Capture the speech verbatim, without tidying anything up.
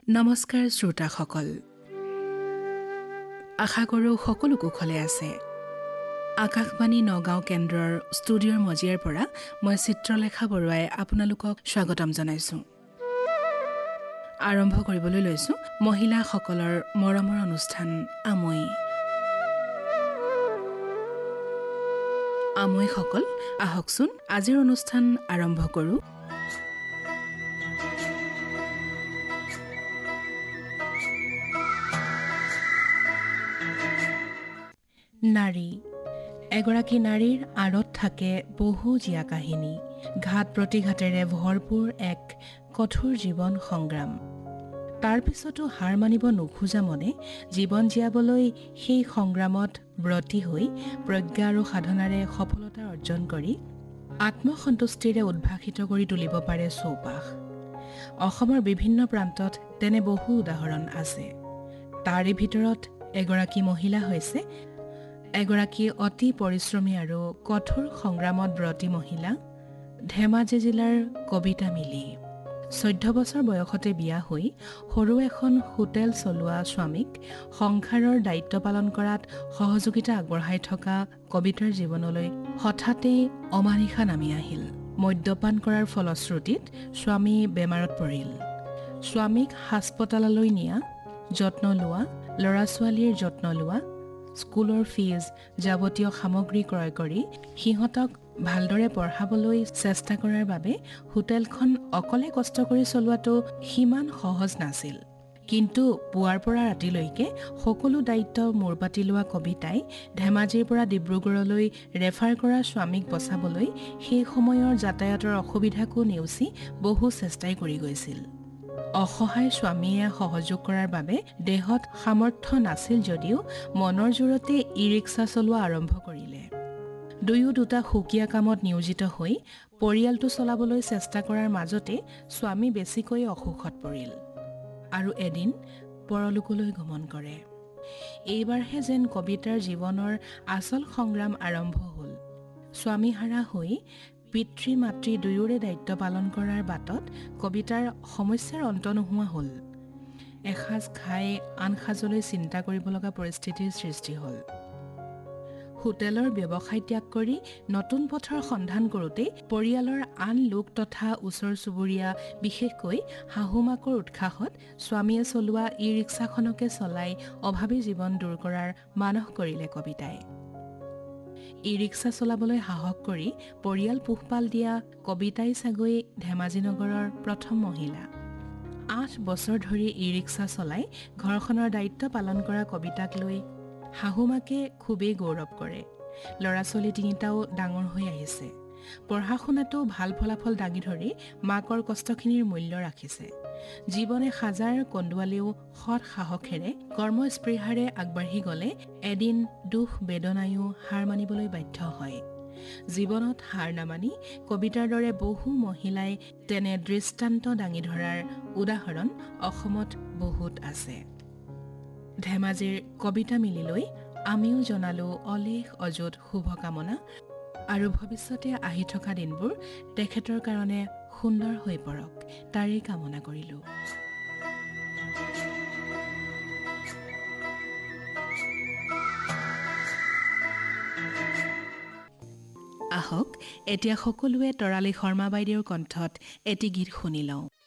নমস্কাৰ শ্ৰোতাসকল, আশা কৰোঁ সকলো কুশলে আছে। আকাশবাণী নগাঁও কেন্দ্ৰৰ ষ্টুডিঅ'ৰ মজিয়াৰ পৰা মই চিত্ৰলেখা বৰুৱাই আপোনালোকক স্বাগতম জনাইছোঁ। আৰম্ভ কৰিবলৈ লৈছোঁ মহিলাসকলৰ মৰমৰ অনুষ্ঠান আমৈ। আমৈসকল, আহকচোন আজিৰ অনুষ্ঠান আৰম্ভ কৰোঁ। নাৰী। এগৰাকী নাৰীৰ আঁৰত থাকে বহু জীয়া কাহিনী, ঘাত প্ৰতিঘাতেৰে ভৰপূৰ এক কঠোৰ জীৱন সংগ্ৰাম। তাৰ পিছতো হাৰ মানিব নোখোজা মনে জীৱন জীয়াবলৈ সেই সংগ্ৰামত ব্ৰতী হৈ প্ৰজ্ঞা আৰু সাধনাৰে সফলতা অৰ্জন কৰি আত্মসন্তুষ্টিৰে উদ্ভাসিত কৰি তুলিব পাৰে চৌপাশ। অসমৰ বিভিন্ন প্ৰান্তত তেনে বহু উদাহৰণ আছে। তাৰে ভিতৰত এগৰাকী মহিলা হৈছে এগৰাকী অতি পৰিশ্ৰমী আৰু কঠোৰ সংগ্ৰামত ব্ৰতী মহিলা, ধেমাজি জিলাৰ কবিতা মিলি। চৈধ্য বছৰ বয়সতে বিয়া হৈ সৰু এখন হোটেল চলোৱা স্বামীক সংসাৰৰ দায়িত্ব পালন কৰাত সহযোগিতা আগবঢ়াই থকা কবিতাৰ জীৱনলৈ হঠাতেই অমানিশা নামি আহিল। মদ্যপান কৰাৰ ফলশ্ৰুতিত স্বামী বেমাৰত পৰিল। স্বামীক হাস্পতাললৈ নিয়া, যত্ন লোৱা, ল'ৰা ছোৱালীৰ যত্ন লোৱা, স্কুলৰ ফিজ, যাৱতীয় সামগ্ৰী ক্ৰয় কৰি সিহঁতক ভালদৰে পঢ়াবলৈ চেষ্টা কৰাৰ বাবে হোটেলখন অকলে কষ্ট কৰি চলোৱাটো সিমান সহজ নাছিল। কিন্তু পুৱাৰ পৰা ৰাতিলৈকে সকলো দায়িত্ব মূৰ পাতি লোৱা কবিতাই ধেমাজিৰ পৰা ডিব্ৰুগড়লৈ ৰেফাৰ কৰা স্বামীক বচাবলৈ সেই সময়ৰ যাতায়াতৰ অসুবিধাকো নেওচি বহু চেষ্টাই কৰি গৈছিল। অসহায় স্বামীয়ে সহযোগ কৰাৰ বাবে দেহত সামৰ্থ্য নাছিল যদিও মনৰ জোৰতে ই ৰিক্সা চলোৱা আৰম্ভ কৰিলে। দুয়ো দুটা সুকীয়া কামত নিয়োজিত হৈ পৰিয়ালটো চলাবলৈ চেষ্টা কৰাৰ মাজতে স্বামী বেছিকৈ অসুখত পৰিল আৰু এদিন পৰলোকলৈ গমন কৰে। এইবাৰহে যেন কবিতাৰ জীৱনৰ আচল সংগ্ৰাম আৰম্ভ হ'ল। স্বামীহাৰা হৈ পিতৃ মাতৃ দুয়োৰে দায়িত্ব পালন কৰাৰ বাটত কবিতাৰ সমস্যাৰ অন্ত নোহোৱা হ'ল। এসাঁজ খাই আন সাঁজলৈ চিন্তা কৰিব লগা পৰিস্থিতিৰ সৃষ্টি হ'ল। হোটেলৰ ব্যৱসায় ত্যাগ কৰি নতুন পথৰ সন্ধান কৰোঁতে পৰিয়ালৰ আন লোক তথা ওচৰ চুবুৰীয়া, বিশেষকৈ শাহুমাকৰ উৎসাহত স্বামীয়ে চলোৱা ই ৰিক্সাখনকে চলাই অভাৱী জীৱন দূৰ কৰাৰ মানস কৰিলে কবিতাই। ই ৰিক্সা চলাবলৈ সাহস কৰি পৰিয়াল পোহপাল দিয়া কবিতাই চাগৈ ধেমাজি নগৰৰ প্ৰথম মহিলা। আঠ বছৰ ধৰি ই ৰিক্সা চলাই ঘৰখনৰ দায়িত্ব পালন কৰা কবিতাক লৈ শাহুমাকে খুবেই গৌৰৱ কৰে। ল'ৰা ছোৱালী তিনিটাও ডাঙৰ হৈ আহিছে। পঢ়া শুনাতো ভাল ফলাফল দাঙি ধৰি মাকৰ কষ্টখিনিৰ মূল্য ৰাখিছে। জীৱনে হাজাৰ কন্দুৱালেও সৎ সাহসেৰে কৰ্মস্পৃহাৰে আগবাঢ়ি গ'লে এদিন দুখ বেদনায়ো হাৰ মানিবলৈ বাধ্য হয়। জীৱনত হাৰ নামানি কবিতাৰ দৰে বহু মহিলাই তেনে দৃষ্টান্ত দাঙি ধৰাৰ উদাহৰণ অসমত বহুত আছে। ধেমাজিৰ কবিতা মিলিলৈ আমিও জনালোঁ অলেখ অযুত শুভকামনা আৰু ভৱিষ্যতে আহি থকা দিনবোৰ তেখেতৰ কাৰণে সুন্দৰ হৈ পৰক, তাৰেই কামনা কৰিলোঁ। আহক এতিয়া সকলোৱে তৰালী শৰ্মা বাইদেউৰ কণ্ঠত এটি গীত শুনি লওঁ।